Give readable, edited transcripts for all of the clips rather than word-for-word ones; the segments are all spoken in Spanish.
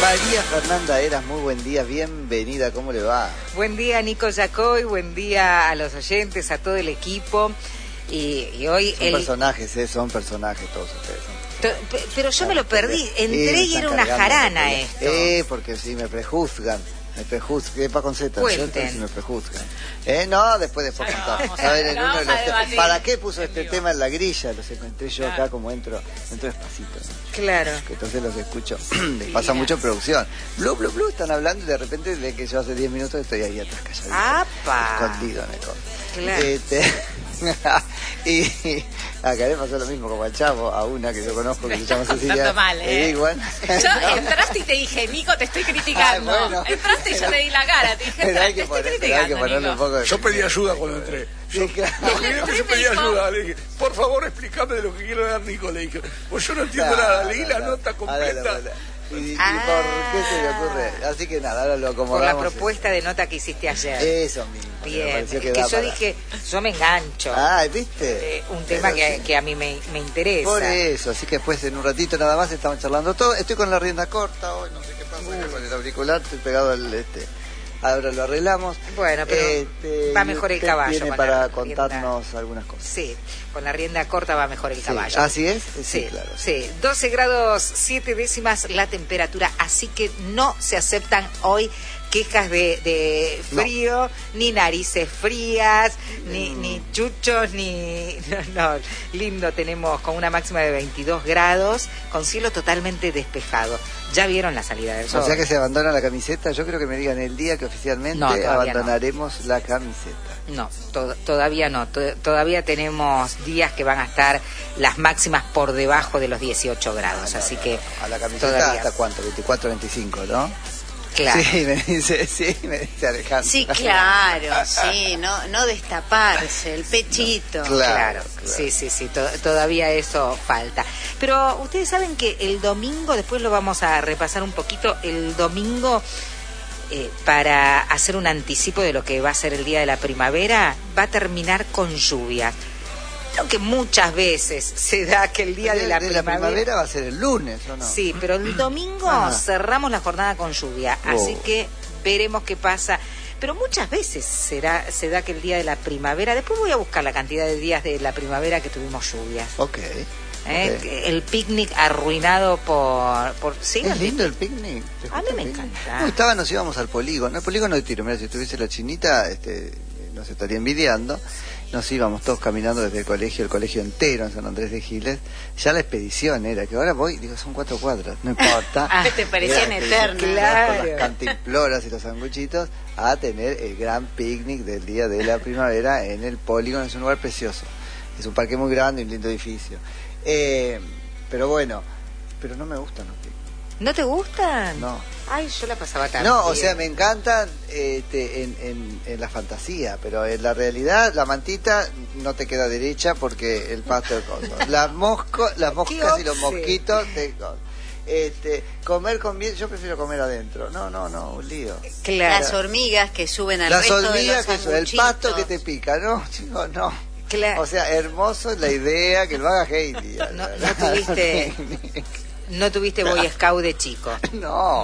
María Fernanda Eras, muy buen día, bienvenida, ¿cómo le va? Buen día, Nico Yacoy, buen día a los oyentes, a todo el equipo. Y hoy son personajes todos ustedes. Pero yo me lo perdí, entré y era una jarana esto. Porque si me prejuzgan. ¿Qué con Z? Cuenten. Si me prejuzgan. No, después contamos. ¿Para qué puso este tema en la grilla? Los encontré yo acá como entro despacito, ¿no? Claro. Que entonces los escucho. Les pasa mucho producción. Blu, están hablando y de repente de que yo hace 10 minutos estoy ahí atrás calladito. ¡Apa! Escondido en el codo. Claro. Y acá le pasó lo mismo como al Chavo, a una que yo conozco que se llama Cecilia. Mal, igual. Yo entraste y te dije, Nico, te estoy criticando. Bueno, entraste y yo te di la cara, te dije, te estoy criticando, Nico. Yo pedí ayuda cuando entré. Yo pedí ayuda, le dije, por favor explícame de lo que quiero dar, Nico, le dije, pues yo no entiendo nada, leí la nota completa. ¿Y por qué se le ocurre? Así que nada, ahora lo acomodamos. Por la propuesta de nota que hiciste ayer. Eso mismo. Bien, dije, yo me engancho. ¿Viste? Un tema que a mí me interesa. Por eso, así que después en un ratito nada más estamos charlando todo. Estoy con la rienda corta hoy, no sé qué pasa acá con el auricular, estoy pegado al ahora lo arreglamos. Bueno, pero va mejor el caballo. Viene para contarnos algunas cosas. Sí, con la rienda corta va mejor el caballo. ¿Así es? Sí, claro. Sí, 12 grados 7 décimas la temperatura, así que no se aceptan hoy quejas de frío, ni narices frías, ni chuchos, No, lindo, tenemos con una máxima de 22 grados, con cielo totalmente despejado. ¿Ya vieron la salida del sol? O sea que se abandona la camiseta. Yo creo que me digan el día que oficialmente abandonaremos la camiseta. No, todavía no. Todavía tenemos días que van a estar las máximas por debajo de los 18 grados, así que... ¿A la camiseta todavía. hasta cuánto? 24, 25, ¿no? Claro. Sí, me dice Alejandro. Sí, claro, sí, no destaparse, el pechito. Claro. Sí, todavía eso falta. Pero ustedes saben que el domingo, después lo vamos a repasar un poquito, el domingo, para hacer un anticipo de lo que va a ser el día de la primavera, va a terminar con lluvias. Que muchas veces se da que el día de la primavera va a ser el lunes, ¿o no? Sí, pero el domingo cerramos la jornada con lluvia, así que veremos qué pasa. Pero muchas veces se da que el día de la primavera, después voy a buscar la cantidad de días de la primavera que tuvimos lluvias. Okay. El picnic arruinado por ¿sí? Es lindo el picnic. A mí me encanta. Nos íbamos al polígono. El polígono de tiro, mira, si tuviese la chinita, nos estaría envidiando. Nos íbamos todos caminando desde el colegio entero en San Andrés de Giles. Ya la expedición era, que ahora son 4 cuadras, no importa. Te parecían eternas. Claro. Con las cantimploras y los sanguchitos, a tener el gran picnic del día de la primavera en el polígono. Es un lugar precioso. Es un parque muy grande y un lindo edificio. Pero bueno, no me gustan los picnics. ¿No te gustan? No. Ay, yo la pasaba tan No, bien. o sea, me encantan en la fantasía, pero en la realidad la mantita no te queda derecha porque el pasto es coso. Las moscas y los mosquitos comer con miel, yo prefiero comer adentro. No, un lío. Claro. Las hormigas que suben al resto de los sanguchitos. El pasto que te pica, no, chicos, no. Claro. O sea, hermoso la idea que lo haga Heidi. No tuviste Boy Scout de chico. No.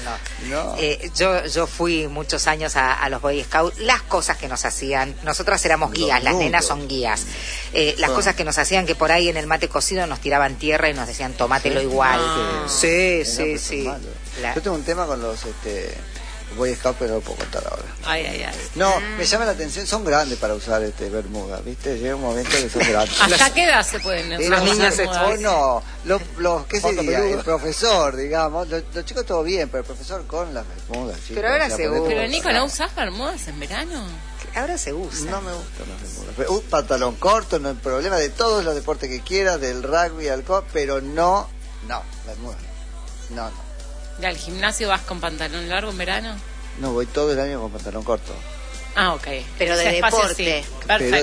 Yo fui muchos años a los Boy Scout. Las cosas que nos hacían, nosotras éramos guías, las nenas son guías. Las cosas que nos hacían, que por ahí en el mate cocido nos tiraban tierra y nos decían tomátelo igual. Sí. Yo tengo un tema con los Boy Scout, pero no lo puedo contar ahora. Ay. No, me llama la atención, son grandes para usar bermuda, ¿viste? Llega un momento que son grandes. ¿Hasta qué edad se pueden usar? Los niños no, los ¿qué se diría? El profesor, digamos, los chicos todo bien, pero el profesor con las bermudas, chicos. Pero ahora se usa. Pero Nico, ¿no usás bermudas en verano? Ahora se usa. No me gustan las bermudas. Un pantalón corto, no hay problema, de todos los deportes que quieras, del rugby al pero no, bermudas. No. ¿Y al gimnasio vas con pantalón largo en verano? No, voy todo el año con pantalón corto. Ah, ok. Pero de Ese espacio deporte. Sí. Perfecto.